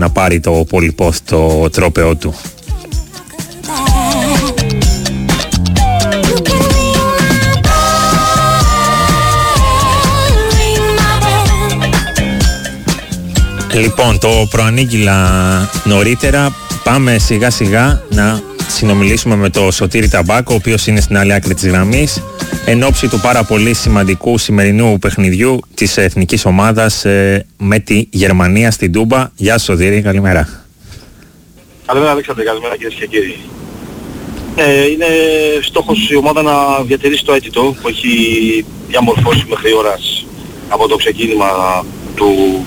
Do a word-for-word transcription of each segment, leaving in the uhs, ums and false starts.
να πάρει το Πολυπόθ το τρόπεό του. Λοιπόν, το προανήγγυλα νωρίτερα. Πάμε σιγά σιγά να συνομιλήσουμε με το Σωτήρη Ταμπάκο, ο οποίος είναι στην άλλη άκρη της γραμμής, εν ώψη του πάρα πολύ σημαντικού σημερινού παιχνιδιού της εθνικής ομάδας ε, με τη Γερμανία στην Τούμπα. Γεια σου Σωτήρη, καλημέρα. Καλημέρα Αλέξανδρε, καλημέρα κυρίες και κύριοι. Ε, είναι στόχος η ομάδα να διατηρήσει το αίτητο που έχει διαμορφώσει μέχρι ώρας από το ξεκίνημα του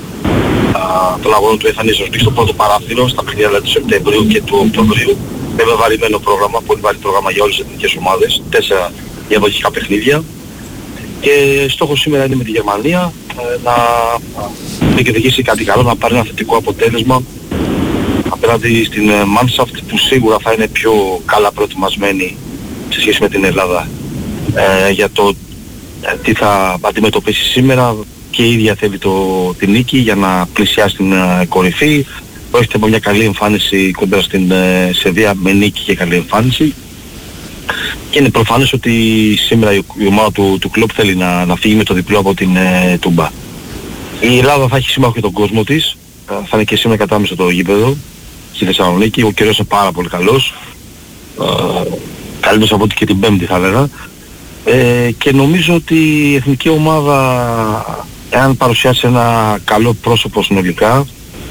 των αγώνων του Εθνικής στο πρώτο παράθυρο, στα παιχνίδια του Σεπτεμβρίου και του Οκτωβρίου. Με βεβαρημένο πρόγραμμα, πολύ βαρύ πρόγραμμα για όλες τις εθνικές ομάδες, τέσσερα διαδοχικά παιχνίδια. Και στόχος σήμερα είναι με τη Γερμανία να διεκδικήσει κάτι καλό, να πάρει ένα θετικό αποτέλεσμα απέναντι στην Mannschaft που σίγουρα θα είναι πιο καλά προετοιμασμένη σε σχέση με την Ελλάδα ε, για το ε, τι θα αντιμετωπίσει σήμερα. Και η ίδια θέλει το, την νίκη για να πλησιάσει την uh, κορυφή. Πρόκειται από μια καλή εμφάνιση κοντά στην uh, Σερβία με νίκη και καλή εμφάνιση. Και είναι προφανές ότι σήμερα η, η ομάδα του, του κλόπ θέλει να, να φύγει με το διπλό από την uh, Τούμπα. Η Ελλάδα θα έχει σύμμαχο και τον κόσμο της. Uh, θα είναι και σήμερα κατάμεσα το γήπεδο στη Θεσσαλονίκη. Ο καιρός είναι πάρα πολύ καλός. Uh, καλύτερος από ό,τι και την Πέμπτη θα έλεγα. Ε, και νομίζω ότι η εθνική ομάδα, εάν παρουσιάσει ένα καλό πρόσωπο συνολικά,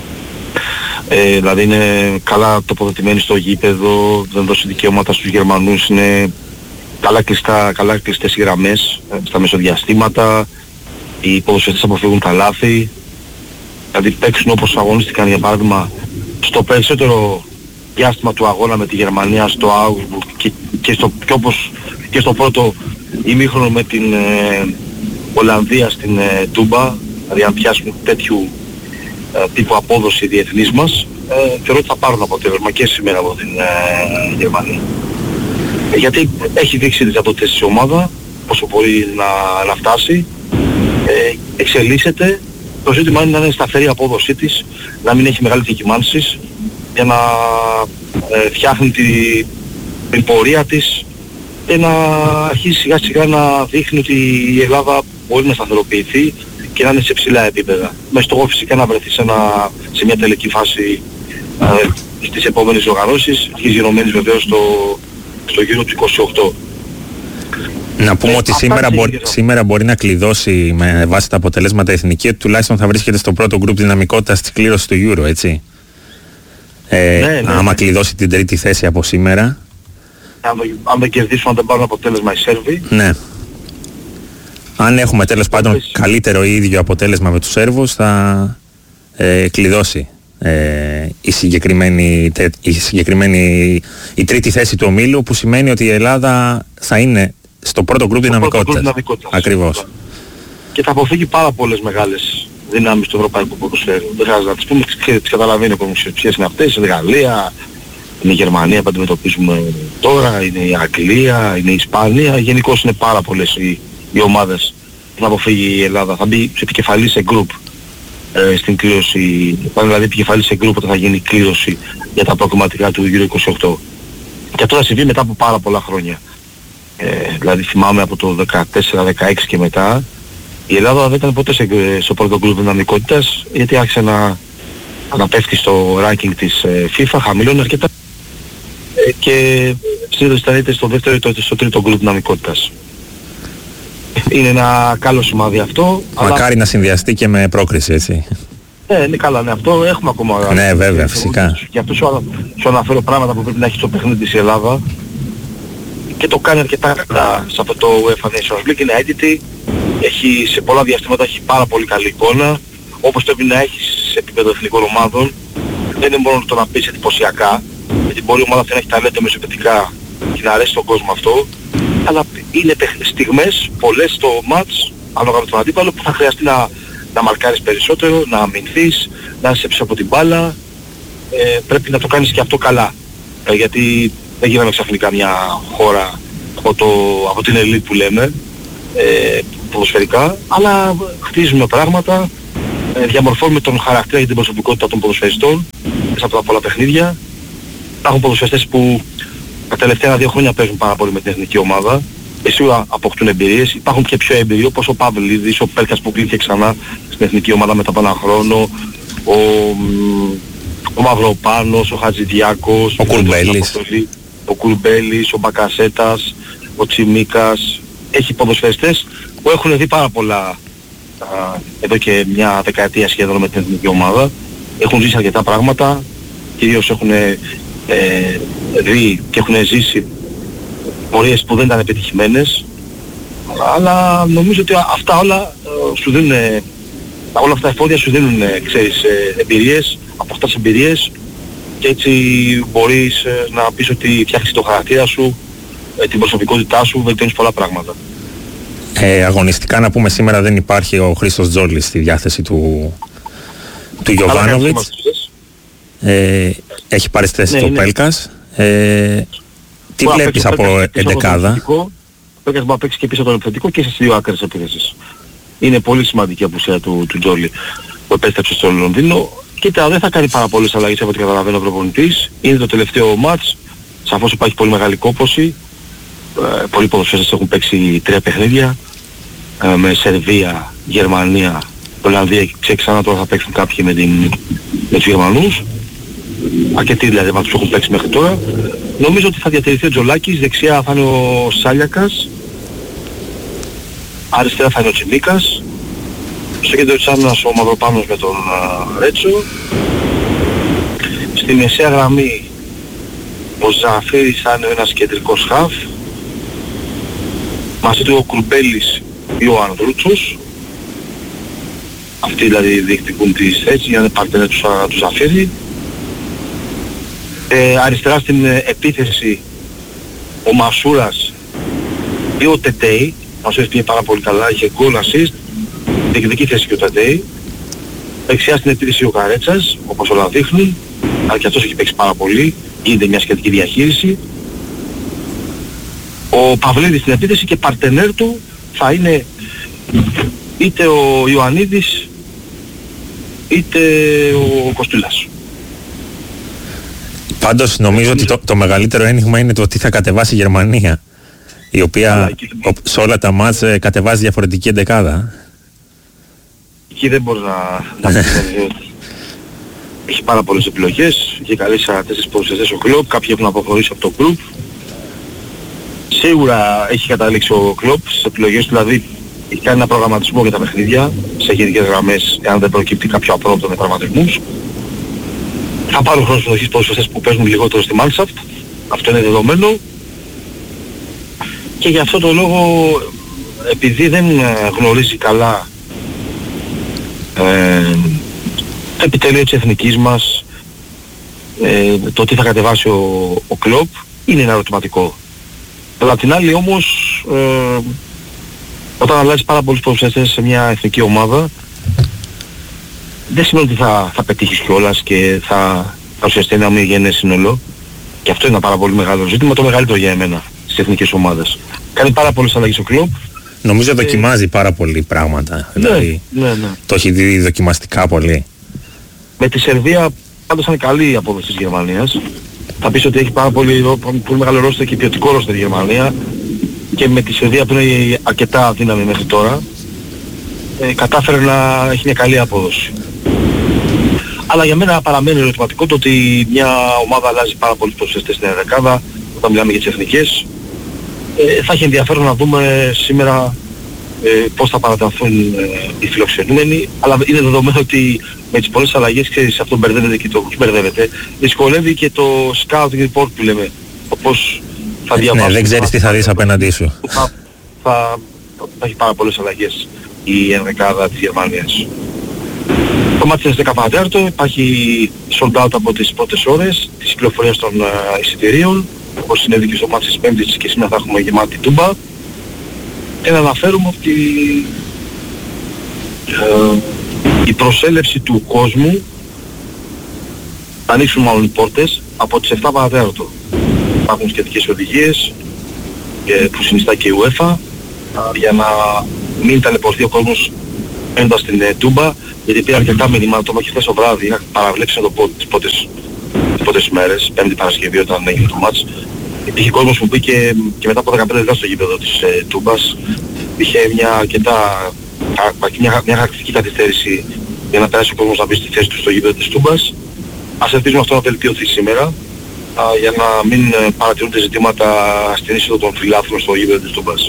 ε, δηλαδή είναι καλά τοποθετημένη στο γήπεδο, δεν δώσει δικαιώματα στους Γερμανούς, είναι καλά, κλειστά, καλά κλειστές οι γραμμές ε, στα μεσοδιαστήματα, οι ποδοσφαιριστές αποφύγουν τα λάθη, δηλαδή παίξουν όπως αγωνίστηκαν για παράδειγμα στο περισσότερο διάστημα του αγώνα με τη Γερμανία στο Augsburg και, και, στο, και όπως και στο πρώτο ημίχρονο με την ε, Ολλανδία στην ε, Τούμπα, δηλαδή αν πιάσουν τέτοιου ε, τύπου απόδοση διεθνής μας, ε, θεωρώ ότι θα πάρουν αποτέλεσμα και σήμερα από την ε, Γερμανία. Ε, γιατί έχει δείξει τις δυνατότητες της ομάδα, πόσο μπορεί να, να φτάσει, ε, εξελίσσεται, το ζήτημα είναι να είναι σταθερή απόδοσή της, να μην έχει μεγάλη διακυμάνσεις, για να ε, φτιάχνει τη, την πορεία της και να αρχίσει σιγά σιγά να δείχνει ότι η Ελλάδα μπορεί να σταθεροποιηθεί και να είναι σε ψηλά επίπεδα. Με στόχο φυσικά να βρεθεί σε, ένα, σε μια τελική φάση ε, στις επόμενες οργανώσεις, γυρωμένης βεβαίως στο, στο γύρο του είκοσι οκτώ. Να πούμε ε, ότι σήμερα μπορεί, σήμερα μπορεί να κλειδώσει με βάση τα αποτελέσματα εθνική, ότι τουλάχιστον θα βρίσκεται στο πρώτο γκρουπ δυναμικότητας της κλήρωσης του Euro, έτσι. Ε, ναι, ναι, άμα ναι. κλειδώσει την τρίτη θέση από σήμερα. Αν, αν δεν κερδίσουν, αν δεν πάρουν αποτέλεσμα οι Σέρβοι. Ναι. Αν έχουμε τέλος πάντων καλύτερο ή ίδιο αποτέλεσμα με τους Σέρβους, θα ε, κλειδώσει ε, η, συγκεκριμένη, η συγκεκριμένη η τρίτη θέση του ομίλου, που σημαίνει ότι η Ελλάδα θα είναι στο πρώτο γκρουπ δυναμικότητας. Ακριβώς. Και θα αποφύγει πάρα πολλές μεγάλες δυνάμεις του ευρωπαϊκού ποδοσφαίρου. Δεν χρειάζεται να τις πούμε, τις καταλαβαίνει ο κόσμος ποιες είναι αυτές, η Γαλλία, είναι η Γερμανία που αντιμετωπίζουμε τώρα, είναι η Αγγλία, είναι η Ισπανία, γενικώς είναι πάρα πολλές οι, οι ομάδες που θα αποφύγει η Ελλάδα. Θα μπει σε επικεφαλή σε γκρουπ ε, στην κλήρωση, πάνε δηλαδή επικεφαλή σε γκρουπ όταν θα γίνει η κλήρωση για τα προκριματικά του Euro είκοσι οκτώ. Και αυτό θα συμβεί μετά από πάρα πολλά χρόνια. Ε, δηλαδή θυμάμαι από το δεκατέσσερα δεκαέξι και μετά, η Ελλάδα δεν ήταν ποτέ σε, στο πρώτο γκρουπ δυναμικότητας, γιατί άρχισε να, να πέφτει στο ranking της ε, FIFA, χαμηλώνει αρκετά ε, και συνήθως ήταν είτε στο δεύτερο είτε στο τρίτο γκρουπ δυναμικότητας. Είναι ένα καλό σημάδι αυτό. Μακάρι αλλά... να συνδυαστεί και με πρόκριση, έτσι. Ναι, είναι καλά, ναι, αυτό έχουμε ακόμα. Ναι, βέβαια, φυσικά. Γι' αυτό σου, σου αναφέρω πράγματα που πρέπει να έχει στο παιχνίδι της η Ελλάδα και το κάνει αρκετά καλά σε αυτό το UEFA Nations League. Είναι έντιτη, έχει, σε πολλά διαστήματα έχει πάρα πολύ καλή εικόνα, όπως πρέπει να έχει σε επίπεδο εθνικών ομάδων. Δεν είναι μόνο το να πεις εντυπωσιακά, γιατί μπορεί η ομάδα αυτή να έχει ταλέντο μεσοπαιδικά και να αρέσει τον κόσμο αυτό, αλλά είναι στιγμές, πολλές στο μάτς, ανάλογα με τον αντίπαλο, που θα χρειαστεί να, να μαρκάρεις περισσότερο, να αμυνθείς, να είσαι πίσω από την μπάλα. Ε, πρέπει να το κάνεις και αυτό καλά, ε, γιατί δεν γίναμε ξαφνικά μια χώρα από, το, από την ελίτ που λέμε, ε, ποδοσφαιρικά, αλλά χτίζουμε πράγματα ε, διαμορφώνουμε τον χαρακτήρα και την προσωπικότητα των ποδοσφαιριστών μέσα από τα πολλά παιχνίδια. Υπάρχουν ποδοσφαιριστές που τα τελευταία δύο χρόνια παίζουν πάρα πολύ με την εθνική ομάδα και σίγουρα αποκτούν εμπειρίες. Υπάρχουν και πιο εμπειροί όπως ο Παυλίδης, ο Πέλκας που κλείθηκε ξανά στην εθνική ομάδα μετά από έναν χρόνο, ο, ο Μαυροπάνος, ο Χατζηδιάκος, ο Κουρμπέλης, ο, Κουρμπέλης, ο Μπακασέτας, ο Τσιμίκας. Έχει ποδοσφαιριστές που έχουν δει πάρα πολλά α, εδώ και μια δεκαετία σχεδόν με την εθνική ομάδα. Έχουν ζήσει αρκετά πράγματα, κυρίως έχουν ε, δει και έχουν ζήσει πορείες που δεν ήταν επιτυχημένες, αλλά νομίζω ότι αυτά όλα ε, σου δίνουν, όλα αυτά τα εφόδια σου δίνουν, ξέρεις, ε, εμπειρίες, αποκτάς εμπειρίες και έτσι μπορείς ε, να πεις ότι φτιάχνεις το χαρακτήρα σου, ε, την προσωπικότητά σου, βελτιώνεις πολλά πράγματα. Ε, αγωνιστικά να πούμε σήμερα δεν υπάρχει ο Χρήστος Τζόλης στη διάθεση του, του Γιοβάνοβιτς. Ε, έχει πάρει στη θέση ναι, του ναι. Πέλκας. Ε, τι Μπορεί βλέπεις από εντεκάδα? Ο Πέλκας μπορεί να παίξει και πίσω από τον επιθετικό και στις δύο άκρες επίθεσης. Είναι πολύ σημαντική η απουσία του, του Τζόλη που επέστρεψε στο Λονδίνο. Κοίτα, δεν θα κάνει πάρα πολλές αλλαγές από ό,τι καταλαβαίνω ο προπονητής. Είναι το τελευταίο μάτς. Σαφώς υπάρχει πολύ μεγάλη κόπωση. Ε, πολλοί ποδοσφαιριστές έχουν παίξει τρία παιχνίδια ε, με Σερβία, Γερμανία, Ολλανδία και ξανά τώρα θα παίξουν κάποιοι με, την, με τους Γερμανούς. Αρκετοί δηλαδή μας τους έχουν παίξει μέχρι τώρα. Νομίζω ότι θα διατηρηθεί ο Τζολάκης, δεξιά θα είναι ο Σάλιακας, αριστερά θα είναι ο Τσιμίκας, στο κέντρο της άμυνας ο Μαυροπάνος με τον uh, Ρέτσο, στη μεσαία γραμμή ο Ζαφίρης θα είναι ένας κεντρικός χαφ, μαζί του ο Κουρμπέλης ή ο Ανδρούτσος. Αυτοί δηλαδή διεκδικούν τις θέσεις για να είναι παρτενέ του, του Ζαφίρη. Ε, αριστερά στην ε, επίθεση ο Μασούρας ή ο Τετέι. Ο Μασούρας πήγε πάρα πολύ καλά, είχε goal assist, διεκδικεί θέση και ο Τετέι. Δεξιά στην επίθεση ο Καρέτσας, όπως όλα δείχνουν, αλλά και αυτός έχει παίξει πάρα πολύ, γίνεται μια σχετική διαχείριση. Ο Παυλίδης στην επίθεση και παρτενέρ του θα είναι είτε ο Ιωαννίδης είτε ο Κοστούλας. Πάντως νομίζω ότι το, το μεγαλύτερο ένιγμα είναι το τι θα κατεβάσει η Γερμανία, η οποία ο, σε όλα τα μάτς ε, κατεβάζει διαφορετική εντεκάδα. Εκεί δεν μπορεί να, να έχει πάρα πολλές επιλογές, έχει καλές σαράντα τέσσερις ποδοσφαιριστές ο Κλοπ, κάποιοι έχουν αποχωρήσει από το group. Σίγουρα έχει καταλήξει ο Κλοπ στις επιλογές του, δηλαδή έχει κάνει ένα προγραμματισμό για τα παιχνίδια σε γενικές γραμμές, εάν δεν προκύπτει κάποιο απρόβλεπτο με τραυματισμούς. Θα πάρουν χρόνο συνοχής ποδοσφαιριστές που παίζουν λιγότερο στη Mannschaft, αυτό είναι δεδομένο. Και για αυτό το λόγο, επειδή δεν γνωρίζει καλά ε, το επιτελείο της εθνικής μας, ε, το τι θα κατεβάσει ο, ο Κλοπ, είναι ένα ερωτηματικό. Αλλά απ' την άλλη όμως, ε, όταν αλλάζει πάρα πολλούς ποδοσφαιριστές σε μια εθνική ομάδα, δεν σημαίνει ότι θα, θα πετύχεις κιόλας και θα, θα ουσιαστεί ένα ομοιογενές σύνολο. Και αυτό είναι ένα πάρα πολύ μεγάλο ζήτημα, το μεγαλύτερο για εμένα στις εθνικές ομάδες. Κάνει πάρα πολλές αλλαγές ο Κλοπ. Νομίζω ε... δοκιμάζει πάρα πολύ πράγματα. Ναι, δηλαδή, ναι, ναι. Το έχει δει δοκιμαστικά πολύ. Με τη Σερβία πάντως είναι καλή η απόδοση της Γερμανίας. Θα πεις ότι έχει πάρα πολύ, πολύ μεγάλο ρόστερ και ποιοτικό ρόστερ η Γερμανία. Και με τη Σερβία που είναι αρκετά δύναμη μέχρι τώρα, ε, κατάφερε να έχει μια καλή απόδοση. Αλλά για μένα παραμένει ερωτηματικό το ότι μια ομάδα αλλάζει πάρα πολλούς ποδοσφαιριστές στην δεκάδα, όταν μιλάμε για τις εθνικές. Ε, θα έχει ενδιαφέρον να δούμε σήμερα ε, πώς θα παραταθούν ε, οι φιλοξενούμενοι, αλλά είναι δεδομένο ότι με τις πολλές αλλαγές, ξέρεις, αυτό μπερδεύεται και το μπερδεύεται, δυσκολεύει και το scouting report που λέμε, όπως θα διαβάσεις. Ναι, δεν ξέρεις τι θα δεις απέναντί σου. Θα, θα, θα, θα έχει πάρα πολλές αλλαγές η ενδεκάδα της Γερμανίας. Το μάτι είναι δέκα παρά τέταρτο, υπάρχει sold out από τις πρώτες ώρες της κυκλοφορίας των uh, εισιτηρίων, όπως συνέβη και στο μάτι της Πέμπτης και σήμερα θα έχουμε γεμάτη Τούμπα. Και να αναφέρουμε ότι uh, η προσέλευση του κόσμου θα ανοίξουν μάλλον οι πόρτες από τις επτά παρά τέταρτο. Υπάρχουν σχετικές οδηγίες uh, που συνιστά και η UEFA uh, για να μην ταλαιπωρηθεί ο κόσμος μπαίνοντας στην uh, Τούμπα γιατί πήρα αρκετά μηνύματα, το και χθες το βράδυ, είχα παραβλέψει να το πω τις πρώτες, τις πρώτες μέρες, Πέμπτη Παρασκευή όταν έγινε το μάτς. Υπήρχε κόσμος που μπήκε και μετά από δεκαπέντε λεπτά στο γήπεδο της ε, Τούμπας. Είχε μια αρκετά, μια, μια χαρακτηριστική καθυστέρηση για να περάσει ο κόσμος να μπει στη θέση του στο γήπεδο της Τούμπας. Ας ελπίζουμε αυτό να βελτιωθεί σήμερα, α, για να μην παρατηρούνται ζητήματα στην είσοδο των φιλάθλων στο γήπεδο της Τούμπας.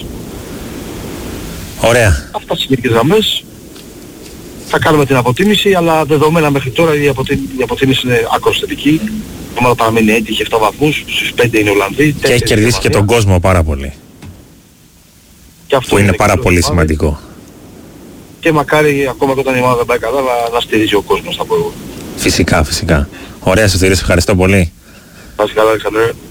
Ωραία. Αυτά στις γενικές γραμμές. Θα κάνουμε την αποτίμηση, αλλά δεδομένα μέχρι τώρα η, αποτί... η αποτίμηση είναι άκρως θετική. Η ομάδα παραμένει έτυχη, επτά βαθμούς, στους πέντε είναι Ολλανδοί. Και έχει κερδίσει και τον κόσμο πάρα πολύ. Και αυτό που είναι, είναι πάρα πολύ σημαντικό. Και μακάρι ακόμα και όταν η ομάδα δεν πάει καλά να, να στηρίζει ο κόσμος, θα πω εγώ. Φυσικά, φυσικά. Ωραία, Σωτήρη, ευχαριστώ πολύ. Πας καλά, Αλεξανδρέ.